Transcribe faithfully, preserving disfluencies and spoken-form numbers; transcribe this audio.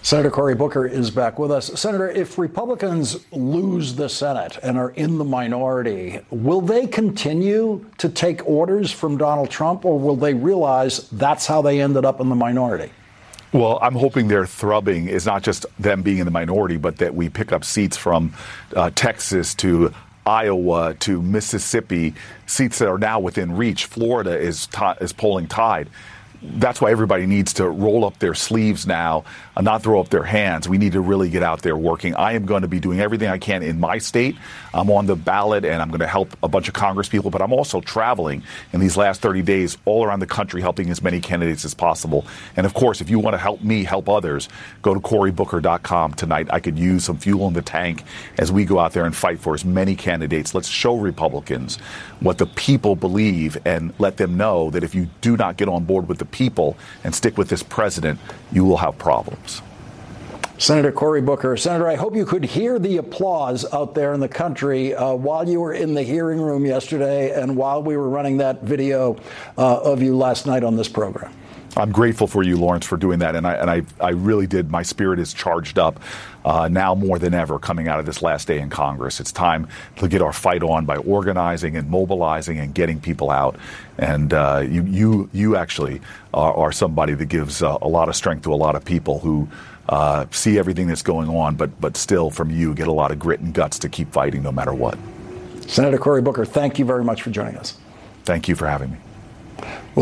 Senator Cory Booker is back with us. Senator, if Republicans lose the Senate and are in the minority, will they continue to take orders from Donald Trump, or will they realize that's how they ended up in the minority? Well, I'm hoping their thrubbing is not just them being in the minority, but that we pick up seats from uh, Texas to Iowa to Mississippi, seats that are now within reach. Florida is t- is polling tied. That's why everybody needs to roll up their sleeves now and not throw up their hands. We need to really get out there working. I am going to be doing everything I can in my state. I'm on the ballot, and I'm going to help a bunch of Congress people, but I'm also traveling in these last thirty days all around the country, helping as many candidates as possible. And of course, if you want to help me help others, go to cory booker dot com tonight. I could use some fuel in the tank as we go out there and fight for as many candidates. Let's show Republicans what the people believe and let them know that if you do not get on board with the people and stick with this president, you will have problems. Senator Cory Booker. Senator, I hope you could hear the applause out there in the country uh, while you were in the hearing room yesterday and while we were running that video uh, of you last night on this program. I'm grateful for you, Lawrence, for doing that. And I and I, I really did. My spirit is charged up uh, now more than ever coming out of this last day in Congress. It's time to get our fight on by organizing and mobilizing and getting people out. And uh, you, you, you actually are, are somebody that gives uh, a lot of strength to a lot of people who uh, see everything that's going on, but but still from you get a lot of grit and guts to keep fighting no matter what. Senator Cory Booker, thank you very much for joining us. Thank you for having me. Well,